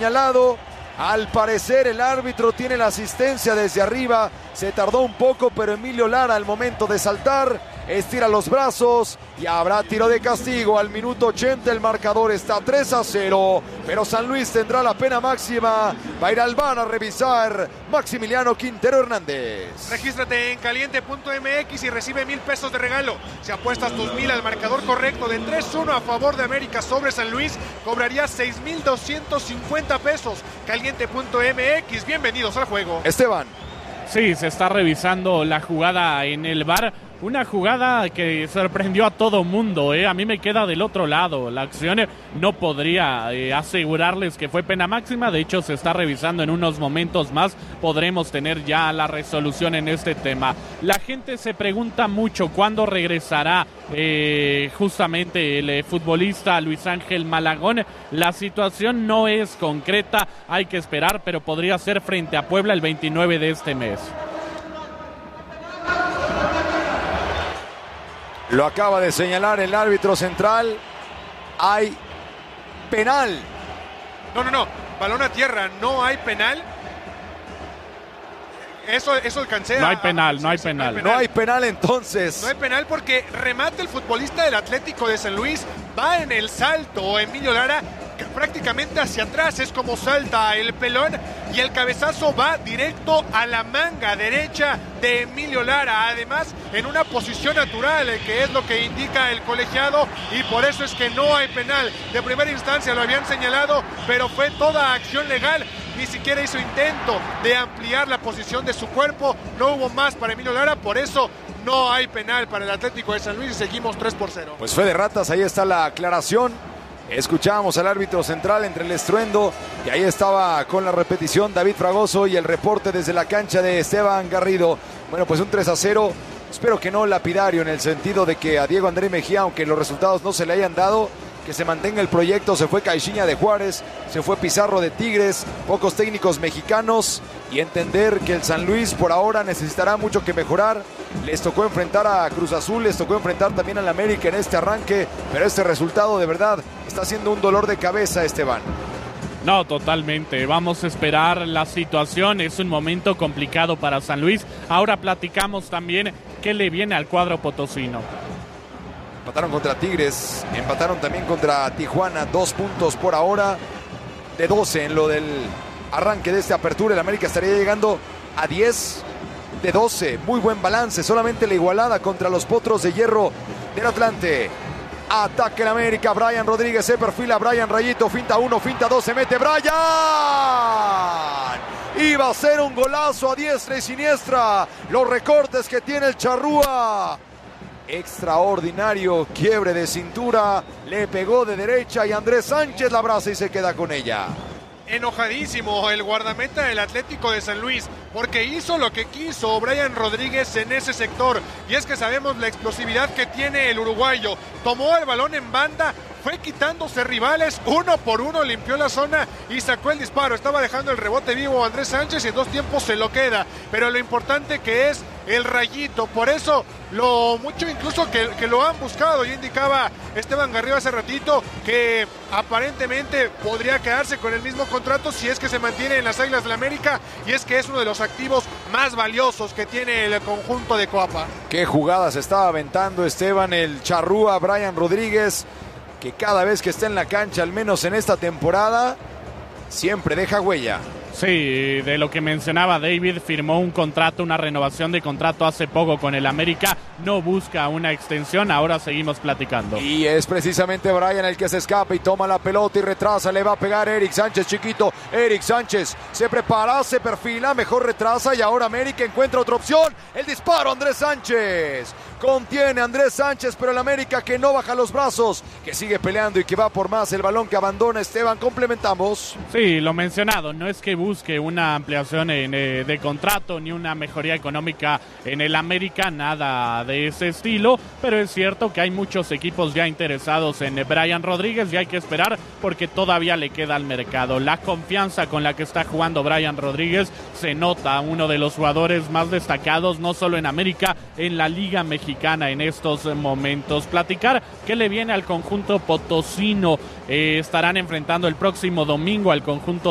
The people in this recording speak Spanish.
señalado. Al parecer el árbitro tiene la asistencia desde arriba. Se tardó un poco, pero Emilio Lara al momento de saltar estira los brazos y habrá tiro de castigo. Al minuto 80 el marcador está 3-0, pero San Luis tendrá la pena máxima. Va a ir al VAR a revisar Maximiliano Quintero Hernández. Regístrate en caliente.mx y recibe 1,000 pesos de regalo. Si apuestas tus 1,000 al marcador correcto de 3-1 a favor de América sobre San Luis, cobrarías 6,250 pesos. Caliente.mx, bienvenidos al juego. Esteban. Sí, se está revisando la jugada en el VAR. Una jugada que sorprendió a todo mundo, A mí me queda del otro lado. La acción no podría asegurarles que fue pena máxima. De hecho, se está revisando en unos momentos más. Podremos tener ya la resolución en este tema. La gente se pregunta mucho cuándo regresará justamente el futbolista Luis Ángel Malagón. La situación no es concreta, hay que esperar, pero podría ser frente a Puebla el 29 de este mes. Lo acaba de señalar el árbitro central. Hay penal. No. Balón a tierra, no hay penal. Eso alcancé. No hay penal, no hay penal. No hay penal entonces. No hay penal porque remate el futbolista del Atlético de San Luis. Va en el salto Emilio Lara, prácticamente hacia atrás, es como salta el pelón, y el cabezazo va directo a la manga derecha de Emilio Lara, además en una posición natural, que es lo que indica el colegiado, y por eso es que no hay penal. De primera instancia lo habían señalado, pero fue toda acción legal, ni siquiera hizo intento de ampliar la posición de su cuerpo, no hubo más para Emilio Lara, por eso no hay penal para el Atlético de San Luis y seguimos 3-0. Pues fue de ratas, ahí está la aclaración. Escuchábamos al árbitro central entre el estruendo y ahí estaba con la repetición David Fragoso y el reporte desde la cancha de Esteban Garrido. Bueno, pues un 3-0, espero que no lapidario en el sentido de que a Diego André Mejía, aunque los resultados no se le hayan dado, que se mantenga el proyecto. Se fue Caixinha de Juárez, se fue Pizarro de Tigres, pocos técnicos mexicanos, y entender que el San Luis por ahora necesitará mucho que mejorar. Les tocó enfrentar a Cruz Azul, les tocó enfrentar también al América en este arranque, pero este resultado de verdad está siendo un dolor de cabeza, Esteban. No, totalmente. Vamos a esperar la situación. Es un momento complicado para San Luis. Ahora platicamos también qué le viene al cuadro potosino. Empataron contra Tigres, empataron también contra Tijuana, 2 puntos por ahora de 12 en lo del arranque de esta apertura. El América estaría llegando a 10 de 12, muy buen balance, solamente la igualada contra los Potros de Hierro del Atlante. Ataque el América, Brian Rodríguez se perfila, Brian Rayito, finta 1, finta 2, se mete Brian. Iba a ser un golazo a diestra y siniestra, los recortes que tiene el Charrúa. Extraordinario quiebre de cintura, le pegó de derecha y Andrés Sánchez la abraza y se queda con ella. Enojadísimo el guardameta del Atlético de San Luis porque hizo lo que quiso Brian Rodríguez en ese sector, y es que sabemos la explosividad que tiene el uruguayo. Tomó el balón en banda, fue quitándose rivales, uno por uno limpió la zona y sacó el disparo. Estaba dejando el rebote vivo a Andrés Sánchez y en 2 tiempos se lo queda, pero lo importante que es el Rayito, por eso lo mucho incluso que lo han buscado. Ya indicaba Esteban Garrido hace ratito que aparentemente podría quedarse con el mismo contrato si es que se mantiene en las Águilas del la América, y es que es uno de los activos más valiosos que tiene el conjunto de Coapa. Qué jugadas estaba aventando Esteban el Charrúa, Brian Rodríguez, que cada vez que está en la cancha, al menos en esta temporada, siempre deja huella. Sí, de lo que mencionaba David, firmó un contrato, una renovación de contrato hace poco con el América, no busca una extensión, ahora seguimos platicando. Y es precisamente Brian el que se escapa y toma la pelota y retrasa, le va a pegar Eric Sánchez, chiquito, Eric Sánchez se prepara, se perfila, mejor retrasa y ahora América encuentra otra opción, el disparo Andrés Sánchez, contiene Andrés Sánchez, pero el América que no baja los brazos, que sigue peleando y que va por más, el balón que abandona Esteban, complementamos. Sí, lo mencionado, no es que busque una ampliación de contrato ni una mejoría económica en el América, nada de ese estilo, pero es cierto que hay muchos equipos ya interesados en Brian Rodríguez y hay que esperar porque todavía le queda al mercado. La confianza con la que está jugando Brian Rodríguez se nota, uno de los jugadores más destacados no solo en América, en la Liga Mexicana en estos momentos. Platicar qué le viene al conjunto potosino, estarán enfrentando el próximo domingo al conjunto